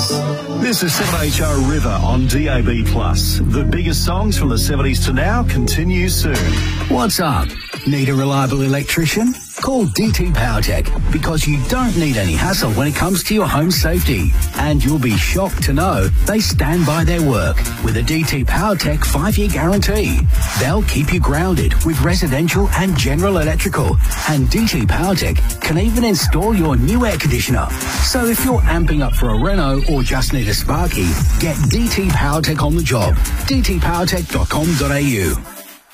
This is 7HR River on DAB+. The biggest songs from the 70s to now continue soon. What's up? Need a reliable electrician? Call DT PowerTech, because you don't need any hassle when it comes to your home safety. And you'll be shocked to know they stand by their work with a DT PowerTech 5-year guarantee. They'll keep you grounded with residential and general electrical. And DT PowerTech can even install your new air conditioner. So if you're amping up for a reno or just need a sparky, get DT PowerTech on the job. dtpowertech.com.au.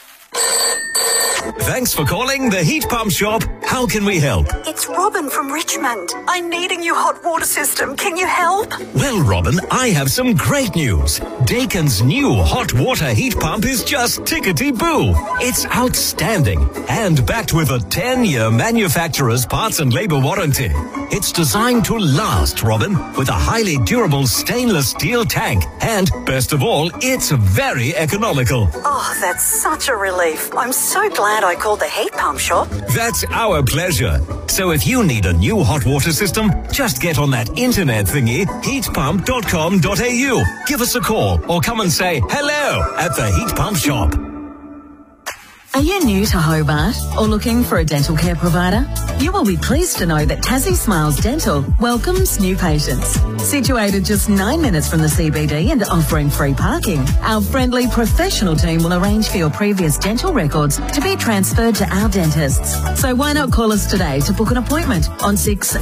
Thanks for calling the Heat Pump Shop. How can we help? It's Robin from Richmond. I need a new hot water system. Can you help? Well, Robin, I have some great news. Dakin's new hot water heat pump is just tickety-boo. It's outstanding and backed with a 10-year manufacturer's parts and labor warranty. It's designed to last, Robin, with a highly durable stainless steel tank. And, best of all, it's very economical. Oh, that's such a relief. I'm so glad I called the Heat Pump Shop. That's our pleasure. So if you need a new hot water system, just get on that internet thingy, heatpump.com.au. Give us a call or come and say hello at the Heat Pump Shop. Are you new to Hobart or looking for a dental care provider? You will be pleased to know that Tassie Smiles Dental welcomes new patients. Situated just 9 minutes from the CBD and offering free parking, our friendly professional team will arrange for your previous dental records to be transferred to our dentists. So why not call us today to book an appointment on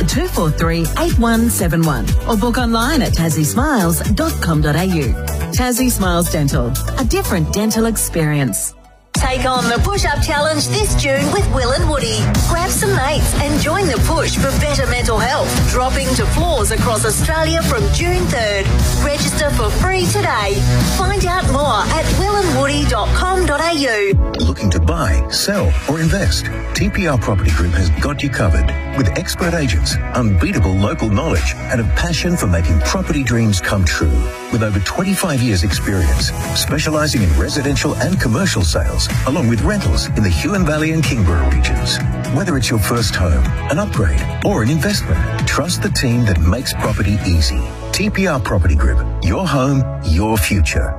6243-8171 or book online at tassiesmiles.com.au. Tassie Smiles Dental, a different dental experience. Take on the push-up challenge this June with Will and Woody. Grab some mates and join the push for better mental health, dropping to floors across Australia from June 3rd. Register for free today. Find out more at willandwoody.com.au. Looking to buy, sell or invest? TPR Property Group has got you covered. With expert agents, unbeatable local knowledge and a passion for making property dreams come true. With over 25 years experience, specialising in residential and commercial sales, along with rentals in the Huon Valley and Kingborough regions. Whether it's your first home, an upgrade or an investment, trust the team that makes property easy. TPR Property Group, your home, your future.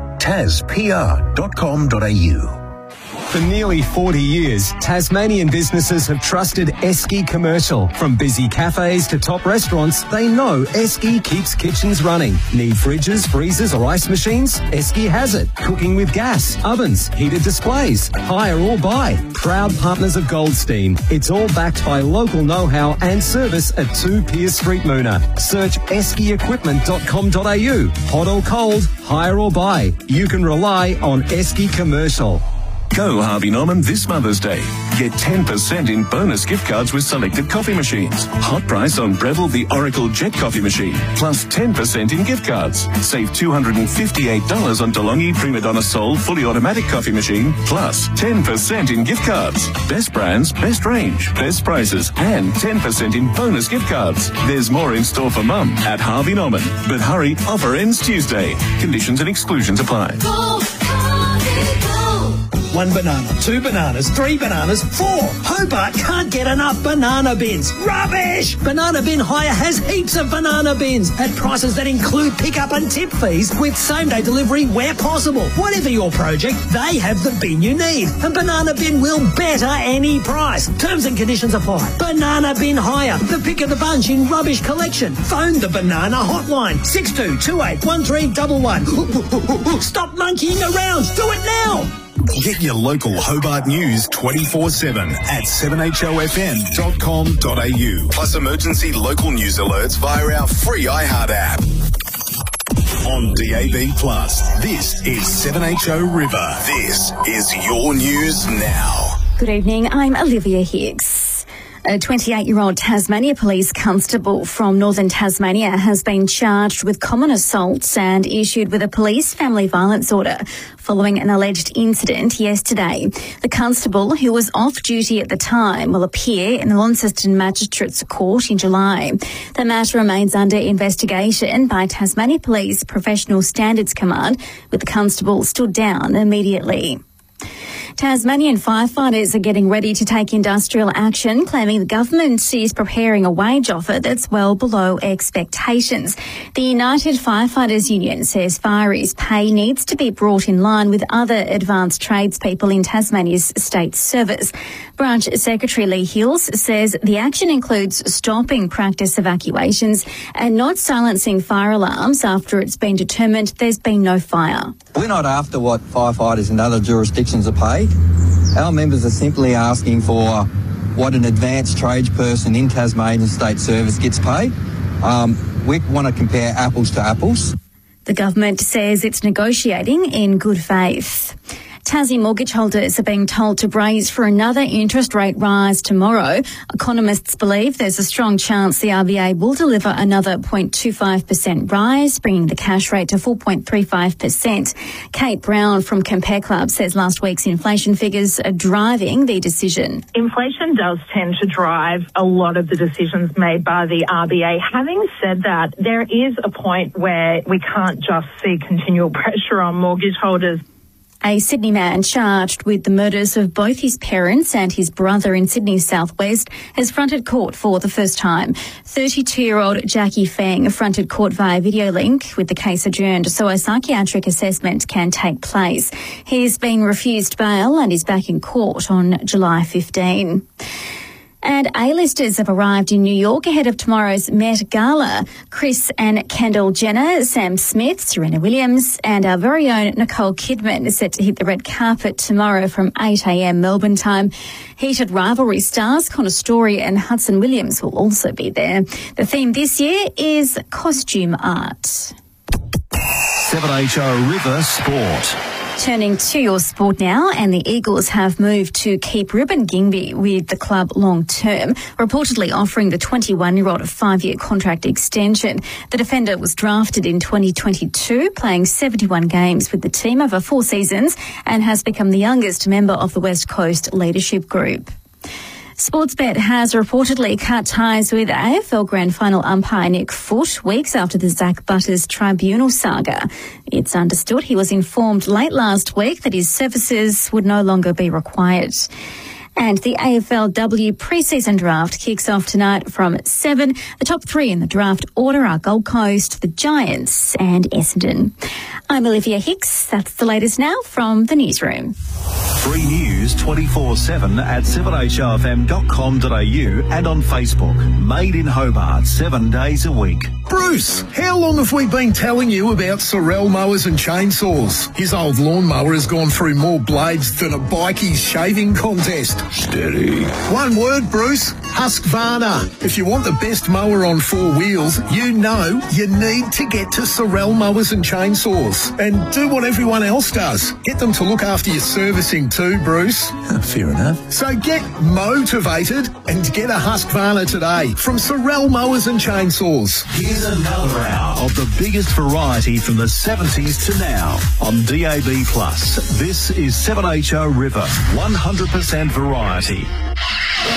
TasPR.com.au. For nearly 40 years, Tasmanian businesses have trusted Esky Commercial. From busy cafes to top restaurants, they know Esky keeps kitchens running. Need fridges, freezers or ice machines? Esky has it. Cooking with gas, ovens, heated displays. Hire or buy. Proud partners of Goldstein. It's all backed by local know-how and service at 2 Piers Street, Moona. Search eskyequipment.com.au. Hot or cold, hire or buy. You can rely on Esky Commercial. Go Harvey Norman this Mother's Day. Get 10% in bonus gift cards with selected coffee machines. Hot price on Breville the Oracle Jet coffee machine, plus 10% in gift cards. Save $258 on DeLonghi Prima Donna Sol fully automatic coffee machine, plus 10% in gift cards. Best brands, best range, best prices, and 10% in bonus gift cards. There's more in store for Mum at Harvey Norman. But hurry, offer ends Tuesday. Conditions and exclusions apply. Go, Harvey, go. 1 banana, 2 bananas, 3 bananas, 4. Hobart can't get enough banana bins. Rubbish! Banana Bin Hire has heaps of banana bins at prices that include pick-up and tip fees with same-day delivery where possible. Whatever your project, they have the bin you need. And Banana Bin will better any price. Terms and conditions apply. Banana Bin Hire, the pick of the bunch in rubbish collection. Phone the Banana Hotline, 62281311. Stop monkeying around. Do it now. Get your local Hobart news 24/7 at 7HOFM.com.au. Plus emergency local news alerts via our free iHeart app. On DAB+, this is 7HO River. This is your news now. Good evening, I'm Olivia Hicks. A 28-year-old Tasmania Police constable from Northern Tasmania has been charged with common assaults and issued with a police family violence order following an alleged incident yesterday. The constable, who was off duty at the time, will appear in the Launceston Magistrates Court in July. The matter remains under investigation by Tasmania Police Professional Standards Command, with the constable stood down immediately. Tasmanian firefighters are getting ready to take industrial action, claiming the government is preparing a wage offer that's well below expectations. The United Firefighters Union says fireys' pay needs to be brought in line with other advanced tradespeople in Tasmania's state service. Branch Secretary Lee Hills says the action includes stopping practice evacuations and not silencing fire alarms after it's been determined there's been no fire. We're not after what firefighters in other jurisdictions are paid. Our members are simply asking for what an advanced tradesperson in Tasmanian state service gets paid. We want to compare apples to apples. The government says it's negotiating in good faith. Tassie mortgage holders are being told to brace for another interest rate rise tomorrow. Economists believe there's a strong chance the RBA will deliver another 0.25% rise, bringing the cash rate to 4.35%. Kate Brown from Compare Club says last week's inflation figures are driving the decision. Inflation does tend to drive a lot of the decisions made by the RBA. Having said that, there is a point where we can't just see continual pressure on mortgage holders. A Sydney man charged with the murders of both his parents and his brother in Sydney's southwest has fronted court for the first time. 32-year-old Jackie Feng fronted court via video link with the case adjourned so a psychiatric assessment can take place. He's been refused bail and is back in court on July 15. And A-listers have arrived in New York ahead of tomorrow's Met Gala. Kris and Kendall Jenner, Sam Smith, Serena Williams and our very own Nicole Kidman is set to hit the red carpet tomorrow from 8 a.m. Melbourne time. Heated rivalry stars Connor Story and Hudson Williams will also be there. The theme this year is costume art. 7HO River Sport. Turning to your sport now, and the Eagles have moved to keep Ruben Gingby with the club long term, reportedly offering the 21-year-old a 5-year contract extension. The defender was drafted in 2022, playing 71 games with the team over 4 seasons, and has become the youngest member of the West Coast leadership group. Sportsbet has reportedly cut ties with AFL Grand Final umpire Nick Foote weeks after the Zach Butters tribunal saga. It's understood he was informed late last week that his services would no longer be required. And the AFLW pre-season draft kicks off tonight from 7. The top 3 in the draft order are Gold Coast, the Giants and Essendon. I'm Olivia Hicks. That's the latest now from the newsroom. Free news 24/7 at 7HRFM.com.au and on Facebook. Made in Hobart 7 days a week. Bruce, how long have we been telling you about Sorel mowers and chainsaws? His old lawnmower has gone through more blades than a bikie's shaving contest. Steady. One word, Bruce. Husqvarna. If you want the best mower on 4 wheels, you know you need to get to Sorel mowers and chainsaws. And do what everyone else does. Get them to look after your servicing too, Bruce. Fair enough. So get motivated and get a Husqvarna today from Sorel mowers and chainsaws. Here's another hour of the biggest variety from the 70s to now on DAB+. This is 7HO River, 100% variety.